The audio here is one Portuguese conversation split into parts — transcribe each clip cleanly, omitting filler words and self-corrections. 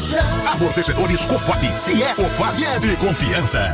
Amortecedores Cofap. Se é Cofap, é de confiança.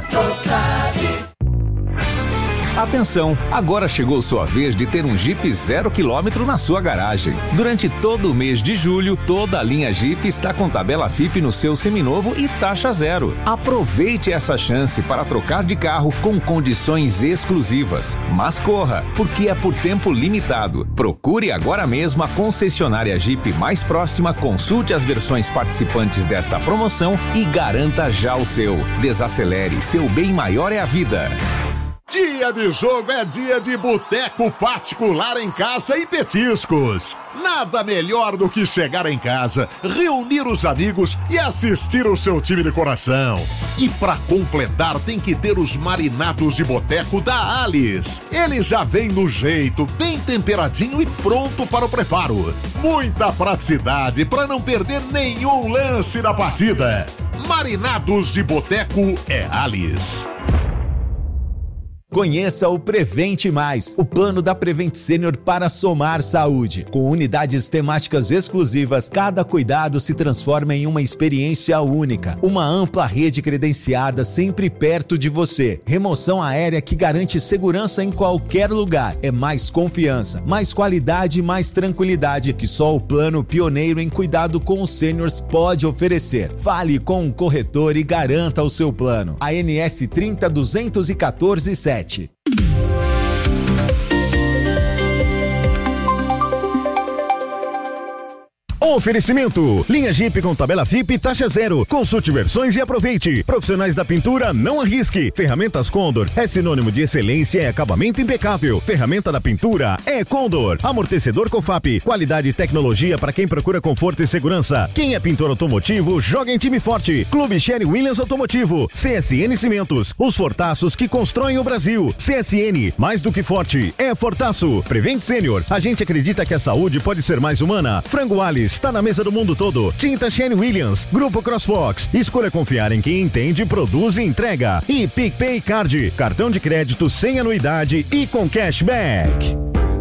Atenção, agora chegou sua vez de ter um Jeep 0 km na sua garagem. Durante todo o mês de julho, toda a linha Jeep está com tabela FIPE no seu seminovo e taxa zero. Aproveite essa chance para trocar de carro com condições exclusivas. Mas corra, porque é por tempo limitado. Procure agora mesmo a concessionária Jeep mais próxima, consulte as versões participantes desta promoção e garanta já o seu. Desacelere, seu bem maior é a vida. Dia de jogo é dia de boteco particular em casa e petiscos. Nada melhor do que chegar em casa, reunir os amigos e assistir o seu time de coração. E pra completar tem que ter os marinados de boteco da Alice. Ele já vem no jeito, bem temperadinho e pronto para o preparo. Muita praticidade para não perder nenhum lance da partida. Marinados de boteco é Alice. Conheça o Prevente Mais, o plano da Prevent Senior para somar saúde. Com unidades temáticas exclusivas, cada cuidado se transforma em uma experiência única. Uma ampla rede credenciada sempre perto de você. Remoção aérea que garante segurança em qualquer lugar. É mais confiança, mais qualidade e mais tranquilidade que só o plano pioneiro em cuidado com os sêniors pode oferecer. Fale com um corretor e garanta o seu plano. ANS 302147. Oferecimento: linha Jeep com tabela FIPE taxa zero. Consulte versões e aproveite. Profissionais da pintura, não arrisque. Ferramentas Condor é sinônimo de excelência e acabamento impecável. Ferramenta da pintura é Condor. Amortecedor Cofap, qualidade e tecnologia para quem procura conforto e segurança. Quem é pintor automotivo, joga em time forte. Clube Sherry Williams Automotivo. CSN Cimentos, os fortaços que constroem o Brasil. CSN, mais do que forte, é Fortaço. Prevent Senior, a gente acredita que a saúde pode ser mais humana. Frango Alice está na mesa do mundo todo. Tinta Sherry Williams, Grupo CrossFox. Escolha confiar em quem entende, produz e entrega. E PicPay Card, cartão de crédito sem anuidade e com cashback.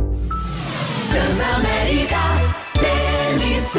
Transamérica, TMC.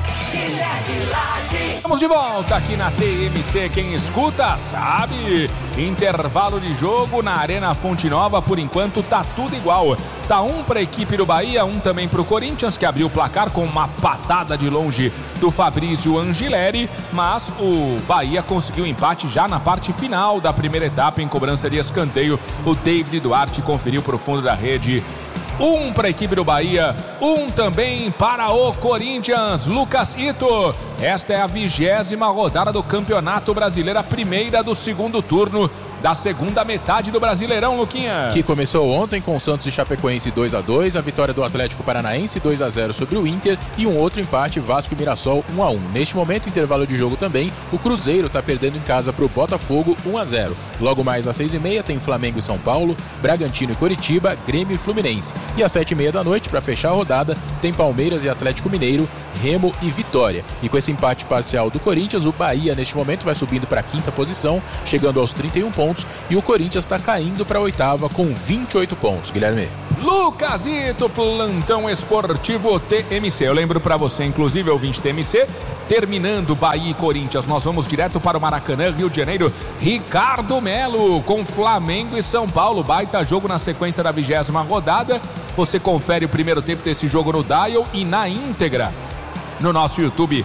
Estamos de volta aqui na TMC. Quem escuta sabe. Intervalo de jogo na Arena Fonte Nova. Por enquanto tá tudo igual. Tá um para a equipe do Bahia, um também para o Corinthians, que abriu o placar com uma patada de longe do Fabrício Angileri, mas o Bahia conseguiu empate já na parte final da primeira etapa em cobrança de escanteio. O David Duarte conferiu para o fundo da rede. Um para a equipe do Bahia, um também para o Corinthians. Lucas Ito, esta é a 20ª rodada do Campeonato Brasileiro, a primeira do segundo turno da segunda metade do Brasileirão, Luquinha. Que começou ontem com o Santos e Chapecoense 2-2, a vitória do Atlético Paranaense 2-0 sobre o Inter e um outro empate, Vasco e Mirassol 1-1. Neste momento, intervalo de jogo também, o Cruzeiro está perdendo em casa para o Botafogo 1-0. Logo mais às 6h30 tem Flamengo e São Paulo, Bragantino e Coritiba, Grêmio e Fluminense. E às 7h30 da noite, para fechar a rodada, tem Palmeiras e Atlético Mineiro, Remo e Vitória. E com esse empate parcial do Corinthians, o Bahia neste momento vai subindo para a 5ª posição, chegando aos 31 pontos, e o Corinthians está caindo para a 8ª com 28 pontos, Guilherme. Lucasito, plantão esportivo TMC. Eu lembro para você, inclusive, ouvinte TMC, terminando Bahia e Corinthians, nós vamos direto para o Maracanã, Rio de Janeiro. Ricardo Melo com Flamengo e São Paulo. Baita jogo na sequência da 20ª rodada. Você confere o primeiro tempo desse jogo no Dial e na íntegra no nosso YouTube,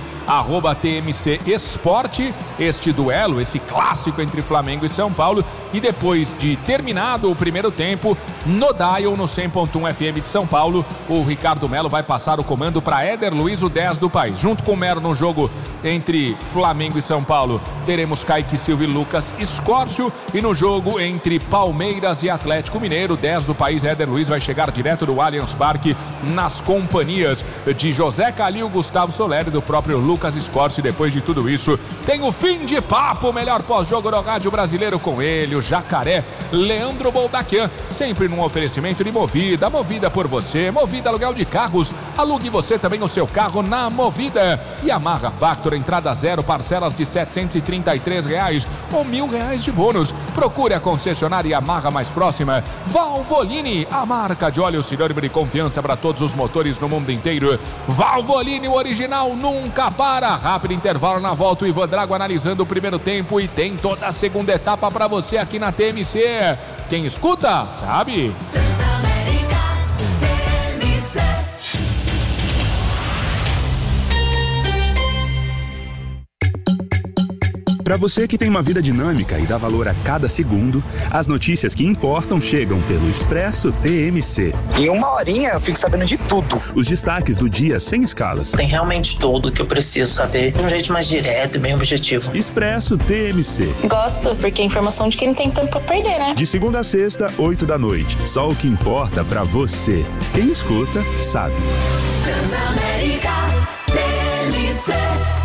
@TMC Esporte, este duelo, esse clássico entre Flamengo e São Paulo. E depois de terminado o primeiro tempo, no Dial, no 100.1 FM de São Paulo, o Ricardo Melo vai passar o comando para Éder Luiz, o 10 do país. Junto com o Melo no jogo entre Flamengo e São Paulo, teremos Kaique Silva e Lucas Escórcio. E no jogo entre Palmeiras e Atlético Mineiro, 10 do país, Éder Luiz vai chegar direto do Allianz Parque nas companhias de José Calil, Gustavo Soler e do próprio Lucas Escórcio. E depois de tudo isso, tem o fim de papo, o melhor pós-jogo do rádio brasileiro com ele, o jacaré Leandro Boldaquian, sempre num oferecimento de Movida. Movida por você, Movida aluguel de carros, alugue você também o seu carro na Movida. E Yamaha Factor, entrada zero, parcelas de R$733 ou R$1.000 de bônus. Procure a concessionária Yamaha mais próxima. Valvoline, a marca de óleo sinônimo de confiança para todos os motores no mundo inteiro. Valvoline, o original nunca para. para. Rápido intervalo, na volta o Ivan Drago analisando o primeiro tempo e tem toda a segunda etapa para você aqui na TMC. Quem escuta, sabe. Para você que tem uma vida dinâmica e dá valor a cada segundo, as notícias que importam chegam pelo Expresso TMC. Em uma horinha eu fico sabendo de tudo. Os destaques do dia sem escalas. Tem realmente tudo que eu preciso saber de um jeito mais direto e bem objetivo. Expresso TMC. Gosto, porque é informação de quem não tem tempo pra perder, né? De segunda a sexta, 8 da noite. Só o que importa pra você. Quem escuta, sabe. Transamérica TMC.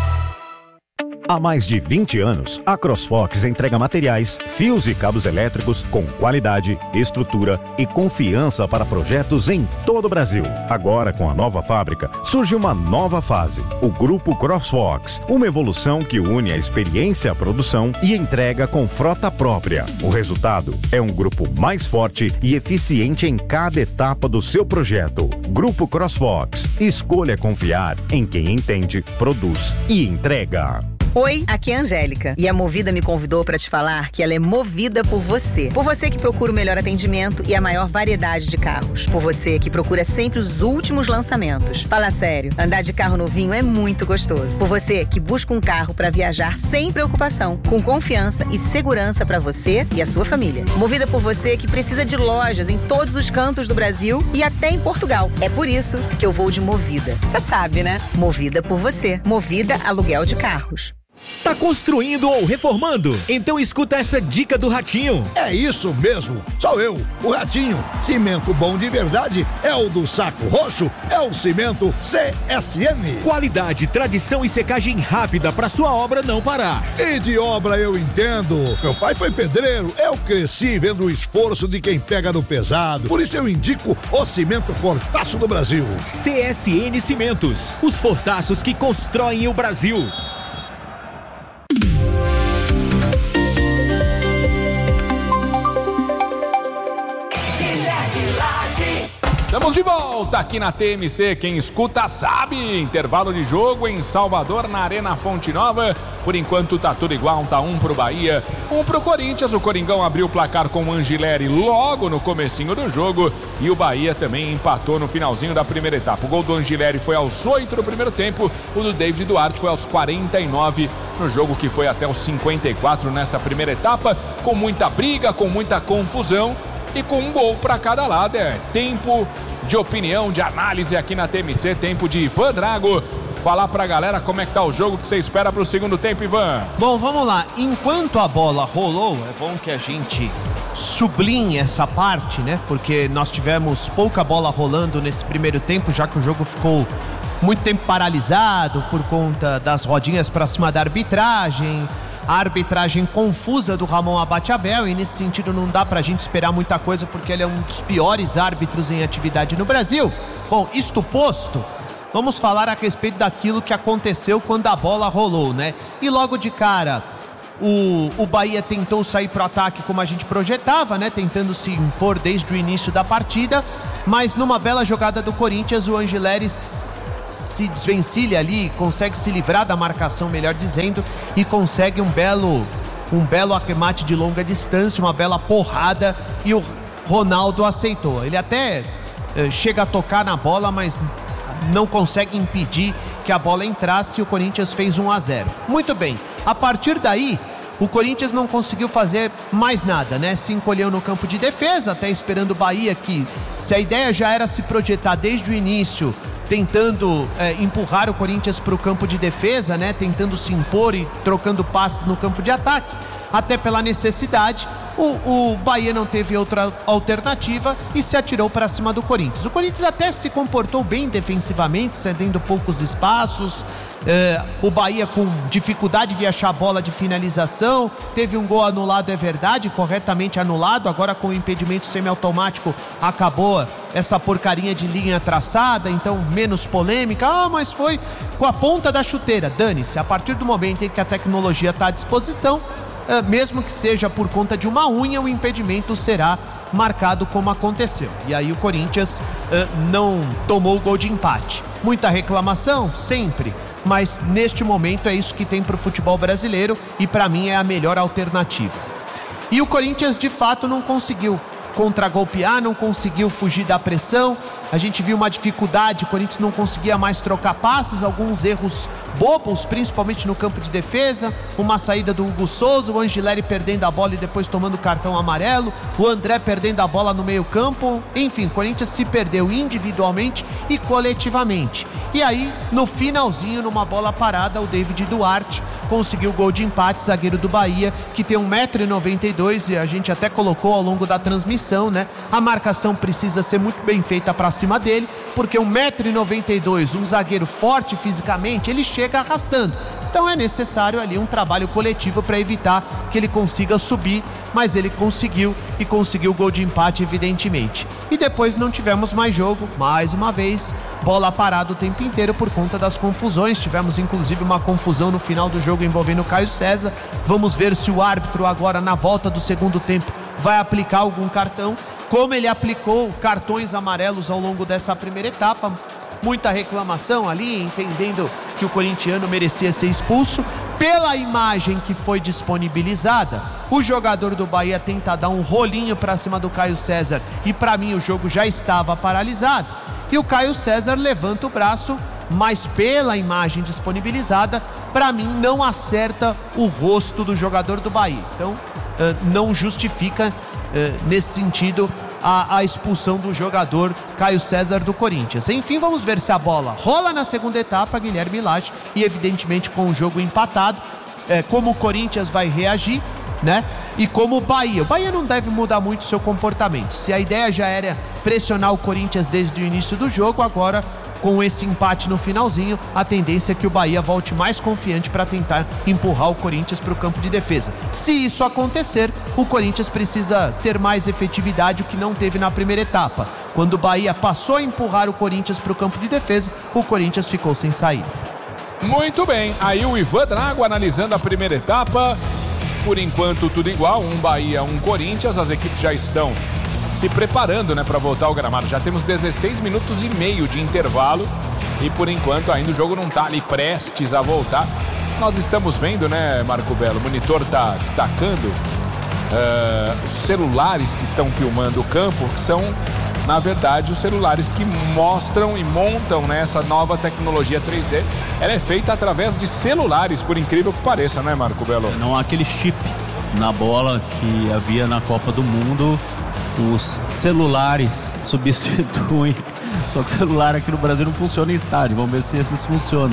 Há mais de 20 anos, a CrossFox entrega materiais, fios e cabos elétricos com qualidade, estrutura e confiança para projetos em todo o Brasil. Agora, com a nova fábrica, surge uma nova fase, o Grupo CrossFox, uma evolução que une a experiência à produção e entrega com frota própria. O resultado é um grupo mais forte e eficiente em cada etapa do seu projeto. Grupo CrossFox. Escolha confiar em quem entende, produz e entrega. Oi, aqui é a Angélica e a Movida me convidou para te falar que ela é movida por você. Por você que procura o melhor atendimento e a maior variedade de carros. Por você que procura sempre os últimos lançamentos. Fala sério, andar de carro novinho é muito gostoso. Por você que busca um carro para viajar sem preocupação, com confiança e segurança para você e a sua família. Movida por você que precisa de lojas em todos os cantos do Brasil e até em Portugal. É por isso que eu vou de Movida. Você sabe, né? Movida por você. Movida Aluguel de Carros. Tá construindo ou reformando? Então escuta essa dica do Ratinho. É isso mesmo, sou eu, o Ratinho. Cimento bom de verdade é o do Saco Roxo, é o cimento CSM. Qualidade, tradição e secagem rápida pra sua obra não parar. E de obra eu entendo. Meu pai foi pedreiro, eu cresci vendo o esforço de quem pega no pesado. Por isso eu indico o cimento Fortaço do Brasil. CSN Cimentos, os fortaços que constroem o Brasil. Estamos de volta aqui na TMC, quem escuta sabe. Intervalo de jogo em Salvador, na Arena Fonte Nova. Por enquanto tá tudo igual, tá 1 pro Bahia, 1 pro Corinthians. O Coringão abriu o placar com o Angileri logo no comecinho do jogo e o Bahia também empatou no finalzinho da primeira etapa. O gol do Angileri foi aos 8 do primeiro tempo, o do David Duarte foi aos 49 no jogo que foi até os 54 nessa primeira etapa, com muita briga, com muita confusão. E com um gol para cada lado. É tempo de opinião, de análise aqui na TMC, tempo de Ivan Drago falar pra galera como é que tá o jogo, que você espera pro segundo tempo, Ivan. Bom, vamos lá. Enquanto a bola rolou, é bom que a gente sublinhe essa parte, né? Porque nós tivemos pouca bola rolando nesse primeiro tempo, já que o jogo ficou muito tempo paralisado por conta das rodinhas pra cima da arbitragem. A arbitragem confusa do Ramon Abate-Abel, e nesse sentido não dá pra gente esperar muita coisa, porque ele é um dos piores árbitros em atividade no Brasil. Bom, isto posto, vamos falar a respeito daquilo que aconteceu quando a bola rolou, né? E logo de cara, o Bahia tentou sair pro ataque como a gente projetava, né? Tentando se impor desde o início da partida, mas numa bela jogada do Corinthians, o Angileri se desvencilha ali, consegue se livrar da marcação, melhor dizendo, e consegue um belo arremate de longa distância, uma bela porrada, e o Ronaldo aceitou. Ele até chega a tocar na bola, mas não consegue impedir que a bola entrasse, e o Corinthians fez 1-0. Muito bem, a partir daí, o Corinthians não conseguiu fazer mais nada, né? Se encolheu no campo de defesa, até esperando o Bahia, que se a ideia já era se projetar desde o início, tentando empurrar o Corinthians para o campo de defesa, né? Tentando se impor e trocando passes no campo de ataque, até pela necessidade, o Bahia não teve outra alternativa e se atirou para cima do Corinthians. O Corinthians até se comportou bem defensivamente, cedendo poucos espaços. O Bahia com dificuldade de achar a bola de finalização, teve um gol anulado, é verdade, corretamente anulado, agora com o impedimento semiautomático acabou essa porcaria de linha traçada, então menos polêmica. Mas foi com a ponta da chuteira. Dane-se, a partir do momento em que a tecnologia está à disposição, mesmo que seja por conta de uma unha, o impedimento será marcado como aconteceu. E aí o Corinthians não tomou o gol de empate. Muita reclamação? Sempre. mas neste momento é isso que tem para o futebol brasileiro e para mim é a melhor alternativa. E o Corinthians de fato não conseguiu contragolpear, não conseguiu fugir da pressão. A gente viu uma dificuldade, o Corinthians não conseguia mais trocar passes, alguns erros bobos, principalmente no campo de defesa, uma saída do Hugo Souza, o Angileri perdendo a bola e depois tomando cartão amarelo, o André perdendo a bola no meio campo, enfim, o Corinthians se perdeu individualmente e coletivamente. E aí, no finalzinho, numa bola parada, o David Duarte conseguiu o gol de empate, zagueiro do Bahia, que tem 1,92 m, e a gente até colocou ao longo da transmissão, né? A marcação precisa ser muito bem feita para cima dele, porque 1,92 m, um zagueiro forte fisicamente, ele chega arrastando. Então é necessário ali um trabalho coletivo para evitar que ele consiga subir, mas ele conseguiu e conseguiu o gol de empate, evidentemente. E depois não tivemos mais jogo, mais uma vez, bola parada o tempo inteiro por conta das confusões. Tivemos inclusive uma confusão no final do jogo envolvendo o Caio César. Vamos ver se o árbitro agora na volta do segundo tempo vai aplicar algum cartão, como ele aplicou cartões amarelos ao longo dessa primeira etapa. Muita reclamação ali, entendendo que o corintiano merecia ser expulso. Pela imagem que foi disponibilizada, o jogador do Bahia tenta dar um rolinho para cima do Caio César e para mim o jogo já estava paralisado. E o Caio César levanta o braço, mas pela imagem disponibilizada, para mim não acerta o rosto do jogador do Bahia. Então não justifica nesse sentido a expulsão do jogador Caio César do Corinthians. Enfim, vamos ver se a bola rola na segunda etapa, Guilherme Lage, e evidentemente com o jogo empatado, como o Corinthians vai reagir, né? E como o Bahia não deve mudar muito seu comportamento. Se a ideia já era pressionar o Corinthians desde o início do jogo, agora com esse empate no finalzinho, a tendência é que o Bahia volte mais confiante para tentar empurrar o Corinthians para o campo de defesa. Se isso acontecer, o Corinthians precisa ter mais efetividade, o que não teve na primeira etapa. Quando o Bahia passou a empurrar o Corinthians para o campo de defesa, o Corinthians ficou sem saída. Muito bem, aí o Ivan Drago analisando a primeira etapa. Por enquanto tudo igual, um Bahia, um Corinthians, as equipes já estão se preparando, né, para voltar ao gramado. Já temos 16 minutos e meio de intervalo e por enquanto ainda o jogo não tá ali prestes a voltar. Nós estamos vendo, né, Marco Belo, o monitor tá destacando os celulares que estão filmando o campo, que são, na verdade, os celulares que mostram e montam, né, essa nova tecnologia 3D. Ela é feita através de celulares, por incrível que pareça, né, Marco Belo? Não há aquele chip na bola que havia na Copa do Mundo. Os celulares substituem, só que o celular aqui no Brasil não funciona em estádio, vamos ver se esses funcionam.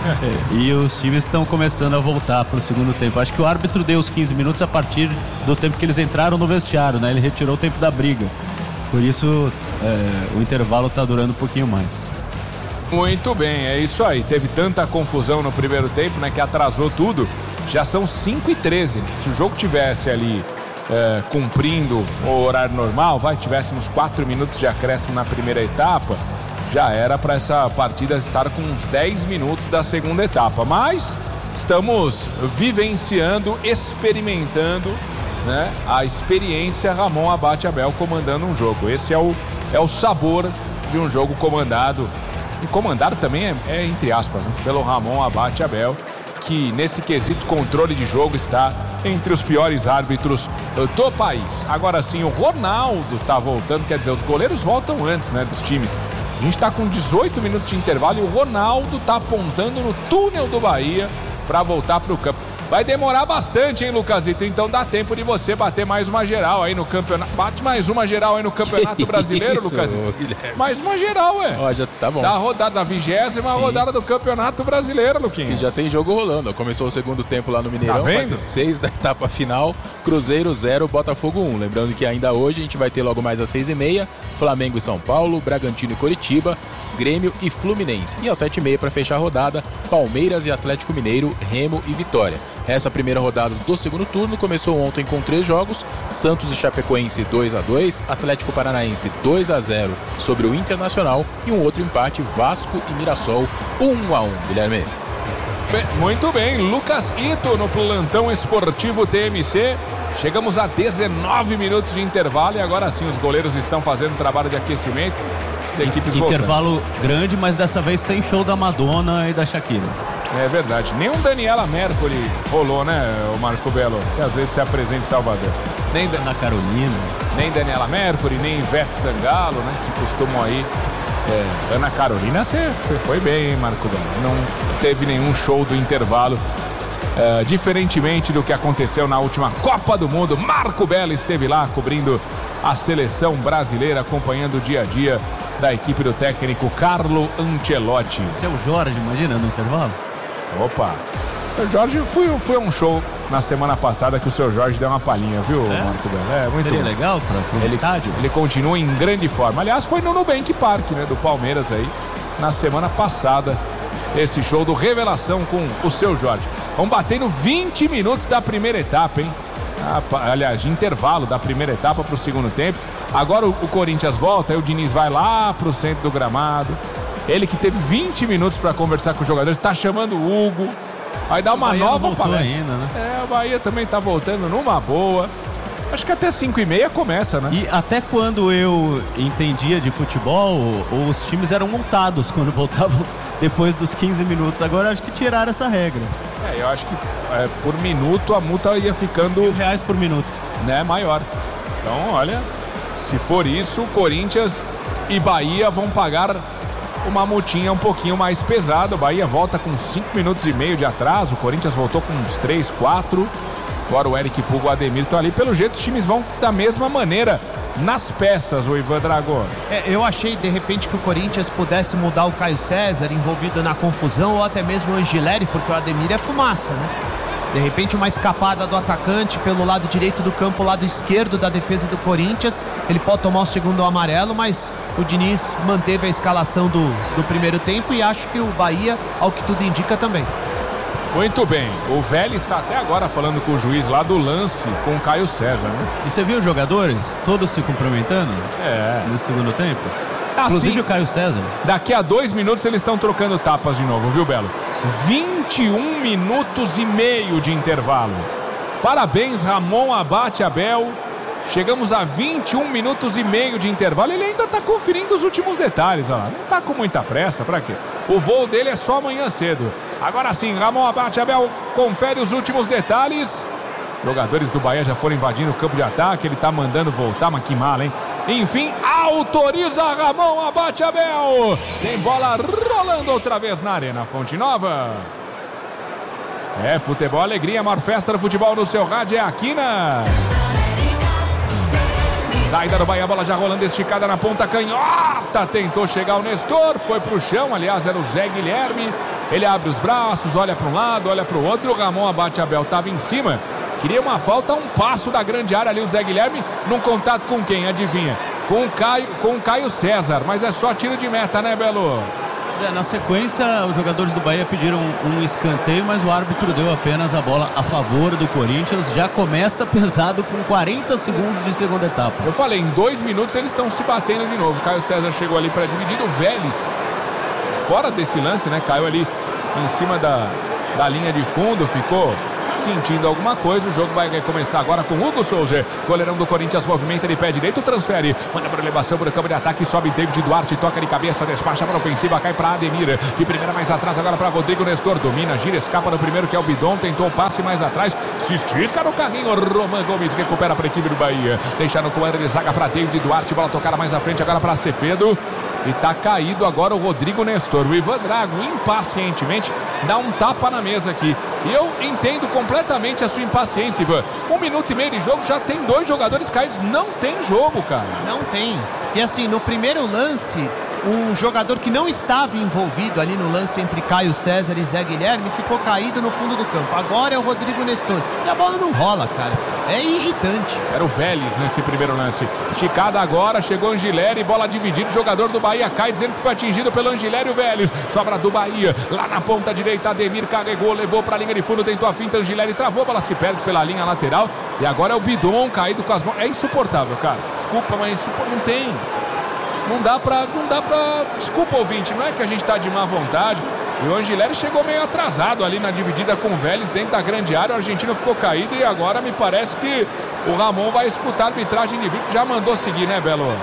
E os times estão começando a voltar para o segundo tempo. Acho que o árbitro deu os 15 minutos a partir do tempo que eles entraram no vestiário, né? Ele retirou o tempo da briga, por isso o intervalo está durando um pouquinho mais. Muito bem, é isso aí. Teve tanta confusão no primeiro tempo, né, que atrasou tudo. Já são 5h13. Se o jogo tivesse ali cumprindo o horário normal, tivéssemos 4 minutos de acréscimo na primeira etapa, já era para essa partida estar com uns 10 minutos da segunda etapa. Mas estamos vivenciando, experimentando, né, a experiência Ramon Abate Abel comandando um jogo. Esse é o sabor de um jogo comandado. E comandado também é entre aspas, né, pelo Ramon Abate Abel, que nesse quesito controle de jogo está entre os piores árbitros do país. Agora sim, o Ronaldo tá voltando, quer dizer, os goleiros voltam antes, né, dos times. A gente tá com 18 minutos de intervalo e o Ronaldo tá apontando no túnel do Bahia para voltar pro campo. Vai demorar bastante, hein, Lucasito? Então dá tempo de você bater mais uma geral aí no campeonato. Bate mais uma geral aí no Campeonato Brasileiro, Lucasito. Mais uma geral, Ó, já tá bom. Da rodada, da 20ª rodada do Campeonato Brasileiro, Luquinhas. E já tem jogo rolando. Começou o segundo tempo lá no Mineirão, fase 6 da etapa final. Cruzeiro 0, Botafogo 1. Lembrando que ainda hoje a gente vai ter logo mais às 6h30, Flamengo e São Paulo, Bragantino e Coritiba, Grêmio e Fluminense. E às 7h30 para fechar a rodada, Palmeiras e Atlético Mineiro, Remo e Vitória. Essa primeira rodada do segundo turno começou ontem com 3 jogos: Santos e Chapecoense 2-2, Atlético Paranaense 2-0 sobre o Internacional e um outro empate, Vasco e Mirassol 1-1. Guilherme. Muito bem, Lucas Ito no plantão esportivo TMC. Chegamos a 19 minutos de intervalo e agora sim os goleiros estão fazendo trabalho de aquecimento. as equipes Intervalo grande, mas dessa vez sem show da Madonna e da Shakira. É verdade. Nem um Daniela Mercury rolou, né, o Marco Belo? Que às vezes se apresenta em Salvador. Nem Ana Carolina. Nem Daniela Mercury, nem Ivete Sangalo, né? Que costumam aí. Ana Carolina, você foi bem, hein, Marco Belo? Não teve nenhum show do intervalo. Diferentemente do que aconteceu na última Copa do Mundo, Marco Belo esteve lá cobrindo a seleção brasileira, acompanhando o dia a dia da equipe do técnico Carlo Ancelotti. Seu Jorge, imagina, no intervalo? Opa! Seu Jorge, fui a um show na semana passada que o seu Jorge deu uma palhinha, viu, Marco Belo? Muito Seria legal para o estádio? Ele continua em grande forma. Aliás, foi no Nubank Park, né, do Palmeiras aí, na semana passada, esse show do Revelação com o seu Jorge. Vamos batendo 20 minutos da primeira etapa, hein? Aliás, de intervalo da primeira etapa para o segundo tempo. Agora o Corinthians volta, aí o Diniz vai lá pro centro do gramado. Ele que teve 20 minutos para conversar com os jogadores, está chamando o Hugo. Vai dar uma nova palestra. Ainda, né? O Bahia também tá voltando numa boa. Acho que até 5h30 começa, né? E até quando eu entendia de futebol, os times eram multados quando voltavam depois dos 15 minutos. Agora acho que tiraram essa regra. Eu acho que por minuto a multa ia ficando... R$1.000 por minuto. Né, maior. Então, olha, se for isso, Corinthians e Bahia vão pagar uma multinha um pouquinho mais pesada. O Bahia volta com 5 minutos e meio de atraso. O Corinthians voltou com uns 3, 4. Agora o Eric Puga e o Ademir estão ali. Pelo jeito, os times vão da mesma maneira nas peças, o Ivan Drago. Eu achei, de repente, que o Corinthians pudesse mudar o Caio César envolvido na confusão, ou até mesmo o Angileri, porque o Ademir é fumaça, né? De repente, uma escapada do atacante pelo lado direito do campo, lado esquerdo da defesa do Corinthians. Ele pode tomar o segundo amarelo, mas o Diniz manteve a escalação do primeiro tempo e acho que o Bahia, ao que tudo indica, também. Muito bem, o Vélez está até agora falando com o juiz lá do lance com o Caio César, né? E você viu os jogadores todos se cumprimentando? No segundo tempo? Inclusive o Caio César. Daqui a 2 minutos eles estão trocando tapas de novo, viu, Belo? 21 minutos e meio de intervalo. Parabéns, Ramon Abate Abel. Chegamos a 21 minutos e meio de intervalo. Ele ainda está conferindo os últimos detalhes, olha lá. Não está com muita pressa, pra quê? O voo dele é só amanhã cedo. Agora sim, Ramon Abate Abel confere os últimos detalhes. Jogadores do Bahia já foram invadindo o campo de ataque. Ele tá mandando voltar, mas que mala, hein? Enfim, autoriza Ramon Abate Abel. Tem bola rolando outra vez na Arena Fonte Nova. Futebol, alegria, a maior festa do futebol no seu rádio é aqui na... Saída do Bahia, a bola já rolando, esticada na ponta canhota. Tentou chegar o Nestor, foi pro chão. Aliás, era o Zé Guilherme. Ele abre os braços, olha para um lado, olha para o outro. O Ramon Abate Abel estava em cima. Queria uma falta, um passo da grande área ali. O Zé Guilherme num contato com quem? Adivinha? Com o Caio César. Mas é só tiro de meta, né, Belo? Na sequência, os jogadores do Bahia pediram um escanteio, mas o árbitro deu apenas a bola a favor do Corinthians. Já começa pesado com 40 segundos de segunda etapa. Eu falei, em 2 minutos eles estão se batendo de novo. Caio César chegou ali para dividir. O Vélez, fora desse lance, né? Caiu ali em cima da linha de fundo, ficou sentindo alguma coisa. O jogo vai começar agora com Hugo Souza, goleirão do Corinthians, movimenta de pé direito, transfere, manda para elevação para o campo de ataque, sobe David Duarte, toca de cabeça, despacha para a ofensiva, cai para Ademir, de primeira mais atrás, agora para Rodrigo Nestor, domina, gira, escapa no primeiro que é o Bidon, tentou o passe mais atrás, se estica no carrinho, Roman Gomes recupera para a equipe do Bahia, deixa no comando de zaga para David Duarte, bola tocada mais à frente agora para Acevedo. E tá caído agora o Rodrigo Nestor. O Ivan Drago, impacientemente, dá um tapa na mesa aqui. E eu entendo completamente a sua impaciência, Ivan. 1 minuto e meio de jogo, já tem 2 jogadores caídos. Não tem jogo, cara. Não tem. E assim, no primeiro lance, um jogador que não estava envolvido ali no lance entre Caio César e Zé Guilherme ficou caído no fundo do campo. Agora é o Rodrigo Nestor. E a bola não rola, cara. É irritante. Era o Vélez nesse primeiro lance. Esticada agora, chegou Angileri, bola dividida. O jogador do Bahia cai dizendo que foi atingido pelo Angileri, o Vélez. Sobra do Bahia, lá na ponta direita, Ademir carregou, levou pra linha de fundo, tentou a finta, Angileri travou, a bola se perde pela linha lateral. E agora é o Bidon caído com as mãos. É insuportável, cara. Desculpa, mas não tem. Não dá pra... Desculpa, ouvinte, não é que a gente tá de má vontade. E o Angileri chegou meio atrasado ali na dividida com o Vélez dentro da grande área. O argentino ficou caído e agora me parece que o Ramon vai escutar a arbitragem de vídeo. Já mandou seguir, né, Belo?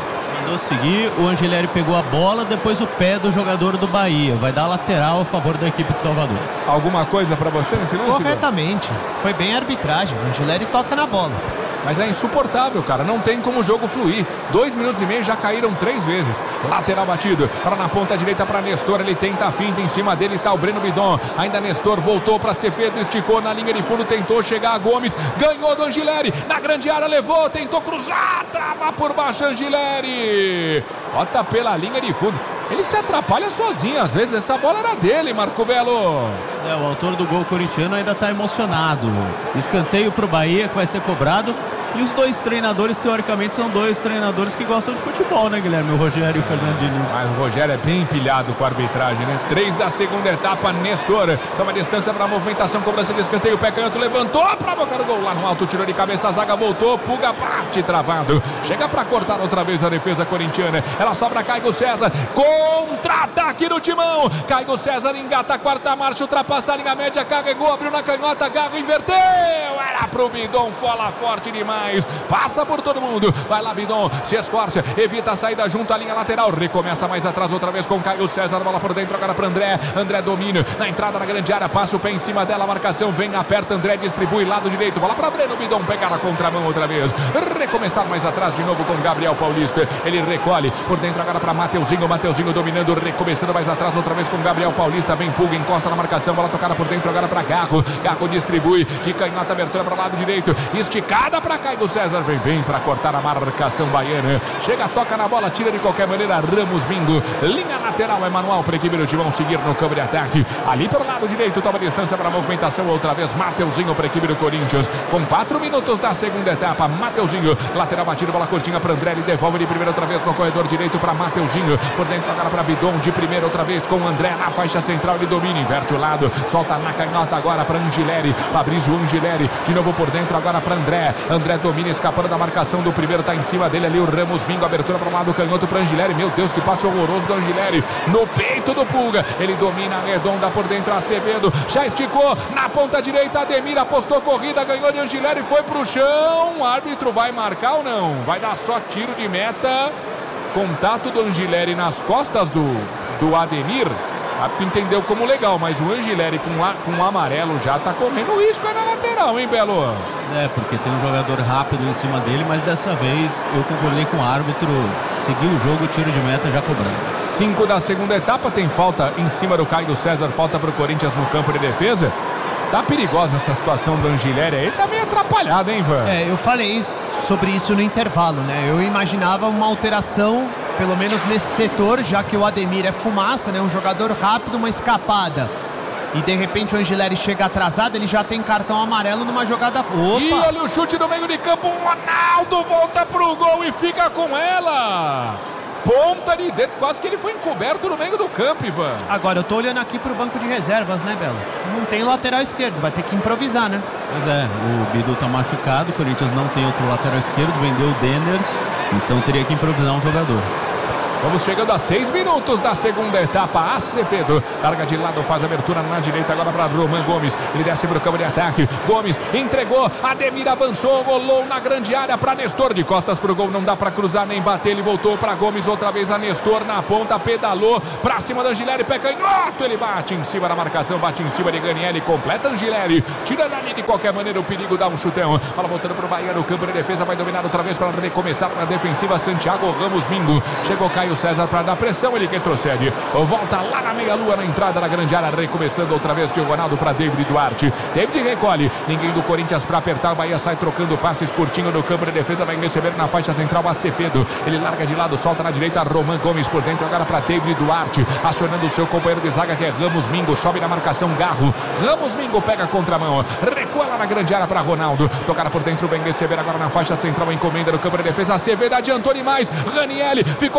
Mandou seguir, o Angileri pegou a bola, depois o pé do jogador do Bahia. Vai dar lateral a favor da equipe de Salvador. Alguma coisa pra você nesse lance? Corretamente. Foi bem a arbitragem. O Angileri toca na bola. Mas é insuportável, cara. Não tem como o jogo fluir. 2 minutos e meio, já caíram 3 vezes. Lateral batido. Para na ponta direita para Nestor. Ele tenta a finta. Em cima dele tá o Breno Bidon. Ainda Nestor voltou para Acevedo. Esticou na linha de fundo. Tentou chegar a Gomes. Ganhou do Angileri. Na grande área levou. Tentou cruzar. Trava por baixo Angileri. Bota pela linha de fundo. Ele se atrapalha sozinho. Às vezes essa bola era dele, Marco Belo. Pois é, o autor do gol corintiano ainda está emocionado. Escanteio para o Bahia que vai ser cobrado. E os dois treinadores, teoricamente, são dois treinadores que gostam de futebol, né, Guilherme? O Rogério e o Fernando Diniz. Mas o Rogério é bem pilhado com a arbitragem, né? 3 da segunda etapa, Nestor. Toma distância para a movimentação, cobrança de escanteio. O pé canhoto levantou para botar o gol lá no alto. Tirou de cabeça, a zaga voltou. Pulga parte, travado. Chega para cortar outra vez a defesa corintiana. Ela sobra Caio César. Contra-ataque no timão. Caio César engata a quarta marcha, ultrapassa a linha média, carregou, abriu na canhota, Garro inverteu. Era pro Bidon, fola forte demais. Passa por todo mundo. Vai lá, Bidon, se esforça, evita a saída junto à linha lateral. Recomeça mais atrás outra vez com Caio César. Bola por dentro agora para André. André domina na entrada na grande área. Passa o pé em cima dela. A marcação vem, aperta. André distribui lado direito. Bola para Breno Bidon pegar a contramão outra vez. Recomeçar mais atrás de novo com Gabriel Paulista. Ele recolhe por dentro agora para Mateuzinho. Mateuzinho dominando, recomeçando mais atrás outra vez com Gabriel Paulista. Vem Pulga, encosta na marcação. Bola tocada por dentro agora para Garro. Garro distribui de canhota, abertura para o lado direito. Esticada para Caio César. Vem bem para cortar a marcação baiana. Chega, toca na bola, tira de qualquer maneira. Ramos Mingo. Linha lateral é manual para a equipe do Timão seguir no campo de ataque. Ali pelo lado direito, toma distância para a movimentação outra vez. Mateuzinho para a equipe do Corinthians. Com 4 minutos da segunda etapa. Mateuzinho, lateral batido, bola curtinha para André. Ele devolve de primeira outra vez no corredor direito para Mateuzinho. Por dentro agora para Bidon. De primeira outra vez com André na faixa central. Ele domina, inverte o lado. Solta na canhota agora para Angileri. Fabrício Angileri. De novo por dentro agora para André. André domina, escapando da marcação do primeiro. Tá em cima dele ali o Ramos Mingo. Abertura para o lado canhoto para Angileri. Meu Deus, que passe horroroso do Angileri. No peito do Pulga. Ele domina a redonda por dentro. Acevedo já esticou na ponta direita. Ademir apostou corrida. Ganhou de Angileri. Foi pro chão. O árbitro vai marcar ou não? Vai dar só tiro de meta. Contato do Angileri nas costas do Ademir. Tu entendeu como legal, mas o Angileri com o amarelo já tá comendo risco aí na lateral, hein, Belo? É, porque tem um jogador rápido em cima dele, mas dessa vez eu concordei com o árbitro, seguiu o jogo, tiro de meta já cobrando. 5 da segunda etapa, tem falta em cima do Caio César, falta pro Corinthians no campo de defesa. Tá perigosa essa situação do Angileri aí, tá meio atrapalhado, hein, Ivan? Eu falei sobre isso no intervalo, né? Eu imaginava uma alteração, pelo menos nesse setor, já que o Ademir é fumaça, né? Um jogador rápido, uma escapada. E de repente o Angileri chega atrasado, ele já tem cartão amarelo numa jogada. Opa! E olha o chute no meio de campo, o Ronaldo volta pro gol e fica com ela! Ponta de dedo, quase que ele foi encoberto no meio do campo, Ivan. Agora, eu tô olhando aqui pro banco de reservas, né, Belo? Não tem lateral esquerdo, vai ter que improvisar, né? Pois é, o Bidu tá machucado, o Corinthians não tem outro lateral esquerdo, vendeu o Denner, então teria que improvisar um jogador. Vamos chegando a 6 minutos da segunda etapa. Acevedo larga de lado, faz abertura na direita agora para Roman Gomes. Ele desce para o campo de ataque. Gomes entregou, Ademir avançou, rolou na grande área para Nestor. De costas para o gol, não dá para cruzar nem bater. Ele voltou para Gomes, outra vez a Nestor na ponta, pedalou para cima da Angileri, pé canhoto. Ele bate em cima da marcação, bate em cima de Ganiele, completa Angileri. Tira dali de qualquer maneira, o perigo dá um chutão. Bola voltando para o Bahia no campo de defesa, vai dominar outra vez para recomeçar na defensiva. Santiago Ramos Mingo. Chegou Caio César para dar pressão, ele retrocede, volta lá na meia-lua, na entrada da grande área, recomeçando outra vez de Ronaldo para David Duarte. David recolhe, ninguém do Corinthians para apertar, o Bahia sai trocando passes curtinho no campo de defesa, vai receber na faixa central Acevedo, ele larga de lado, solta na direita, Roman Gomes por dentro, agora para David Duarte, acionando o seu companheiro de zaga que é Ramos Mingo, sobe na marcação Garro, Ramos Mingo pega a contramão, recua lá na grande área para Ronaldo, tocada por dentro, vem receber agora na faixa central, encomenda no campo de defesa, Acevedo adiantou demais, Ranieri ficou com ela,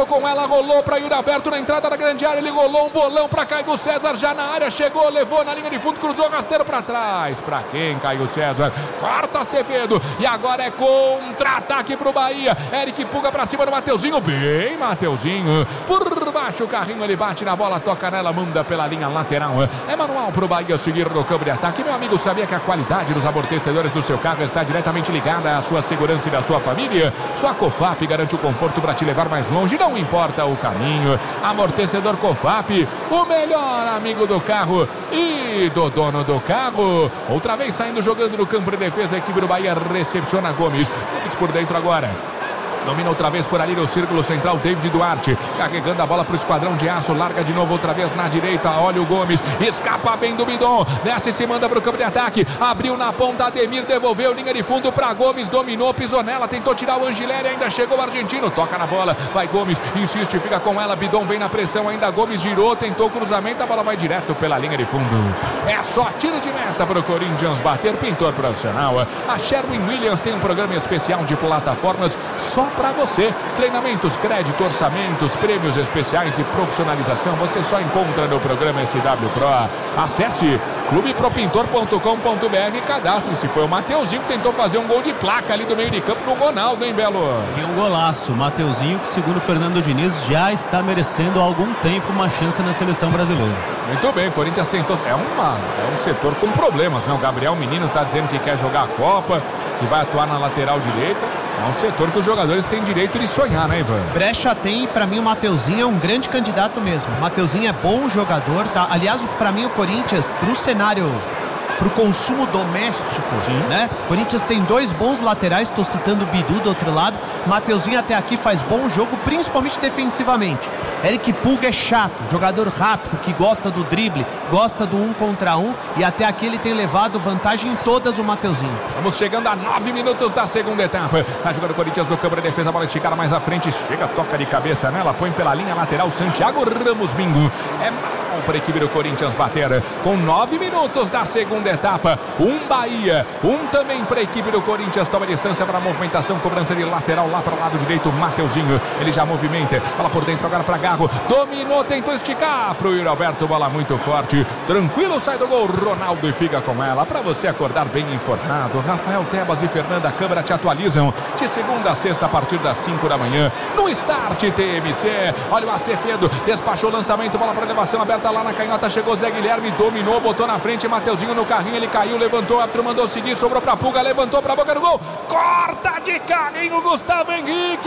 bola rolou para Yuri Alberto na entrada da grande área, ele rolou um bolão para Caio César, já na área, chegou, levou na linha de fundo, cruzou rasteiro para trás. Para quem, Caio César? Corta Acevedo, e agora é contra-ataque pro Bahia. Eric Puga para cima do Mateuzinho, bem Mateuzinho, por baixo o carrinho, ele bate na bola, toca nela, manda pela linha lateral. É manual pro Bahia seguir no campo de ataque. Meu amigo, sabia que a qualidade dos amortecedores do seu carro está diretamente ligada à sua segurança e da sua família? Só a Cofap garante o conforto para te levar mais longe, não importa o caminho. Amortecedor Cofap, o melhor amigo do carro e do dono do carro. Outra vez saindo, jogando no campo de defesa, a equipe do Bahia recepciona Gomes. Gomes por dentro agora. Domina outra vez por ali no círculo central, David Duarte, carregando a bola para o esquadrão de aço, larga de novo outra vez na direita, olha o Gomes, escapa bem do Bidon, desce e se manda para o campo de ataque, abriu na ponta, Ademir devolveu, linha de fundo para Gomes, dominou, pisou nela, tentou tirar o Angileri, ainda chegou o argentino, toca na bola, vai Gomes, insiste, fica com ela, Bidon vem na pressão, ainda Gomes girou, tentou o cruzamento, a bola vai direto pela linha de fundo. É só tiro de meta para o Corinthians bater, pintor profissional. A Sherwin Williams tem um programa especial de plataformas só para você. Treinamentos, crédito, orçamentos, prêmios especiais e profissionalização você só encontra no programa SW Pro. Acesse clubepropintor.com.br e cadastre-se. Foi o Mateuzinho que tentou fazer um gol de placa ali do meio de campo no Ronaldo, hein, Belo? Seria um golaço. Mateuzinho, que segundo Fernando Diniz já está merecendo há algum tempo uma chance na seleção brasileira. Muito bem, o Corinthians tentou. É um setor com problemas, né? O Gabriel Menino está dizendo que quer jogar a Copa, que vai atuar na lateral direita. É um setor que os jogadores têm direito de sonhar, né, Ivan? Brecha tem, pra mim o Mateuzinho é um grande candidato mesmo. O Mateuzinho é bom jogador, tá? Aliás, pra mim o Corinthians, pro cenário, pro consumo doméstico, né? O Corinthians tem dois bons laterais, tô citando o Bidu do outro lado. Mateuzinho até aqui faz bom jogo, principalmente defensivamente. Eric Puga é chato, jogador rápido, que gosta do drible, gosta do 1 contra 1, e até aqui ele tem levado vantagem em todas o Mateuzinho. Vamos chegando a 9 minutos da segunda etapa. Sai jogando o Corinthians no campo de defesa, a bola esticada mais à frente, chega, toca de cabeça nela, põe pela linha lateral, Santiago Ramos Bingo. É mal para a equipe do Corinthians bater. Com 9 minutos da segunda etapa, um Bahia, um também para a equipe do Corinthians, toma distância para a movimentação, cobrança de lateral lá para o lado direito, Mateuzinho, ele já movimenta, bola por dentro agora para Garro, dominou, tentou esticar para o Yuri Alberto, bola muito forte, tranquilo, sai do gol, Ronaldo e fica com ela, para você acordar bem informado. Rafael Tebas e Fernanda Câmara te atualizam de segunda a sexta a partir das 5 da manhã no Start TMC. Olha o Acevedo, despachou o lançamento, bola para elevação aberta lá na canhota, chegou Zé Guilherme, dominou, botou na frente, Mateuzinho no carrinho, ele caiu, levantou, o árbitro mandou seguir, sobrou para Puga, levantou para a boca do gol, corta de carrinho Gustavo Henrique,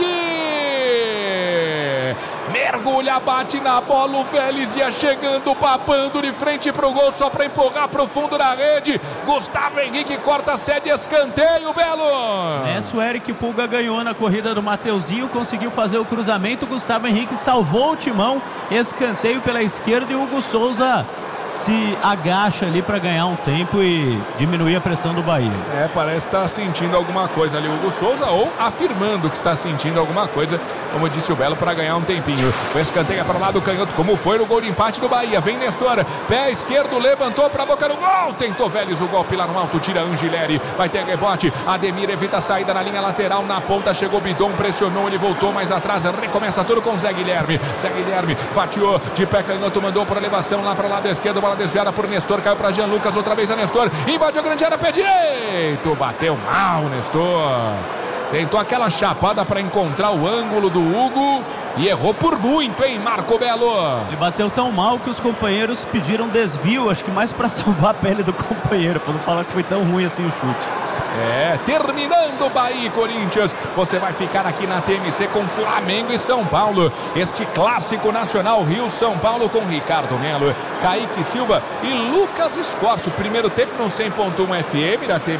mergulha, bate na bola, o Vélez ia chegando, papando de frente pro gol, só para empurrar pro fundo da rede, Gustavo Henrique corta a sede, escanteio, Belo. Nessa o Eric Puga ganhou na corrida do Mateuzinho, conseguiu fazer o cruzamento, Gustavo Henrique salvou o timão, escanteio pela esquerda e o Hugo Souza se agacha ali para ganhar um tempo e diminuir a pressão do Bahia. Parece estar sentindo alguma coisa ali o Hugo Souza, ou afirmando que está sentindo alguma coisa, como disse o Belo, para ganhar um tempinho. O escanteio para o lado canhoto, como foi no gol de empate do Bahia. Vem Nestor, pé esquerdo, levantou para a boca do gol, tentou Vélez, o golpe lá no alto, tira Angileri, vai ter rebote, Ademir evita a saída na linha lateral, na ponta chegou Bidon, pressionou, ele voltou mais atrás, recomeça tudo com Zé Guilherme, fatiou de pé canhoto, mandou para elevação lá para o lado esquerdo, bola desviada por Nestor, caiu para Jean Lucas, outra vez a Nestor, invadiu a grande área, pé direito, bateu mal Nestor, tentou aquela chapada para encontrar o ângulo do Hugo e errou por muito, hein, Marco Belo? Ele bateu tão mal que os companheiros pediram desvio, acho que mais para salvar a pele do companheiro, para não falar que foi tão ruim assim o chute. Terminando Bahia e Corinthians, você vai ficar aqui na TMC com Flamengo e São Paulo, este clássico nacional Rio-São Paulo com Ricardo Melo, Kaique Silva e Lucas Escorcio, primeiro tempo no 100.1 FM da TMC.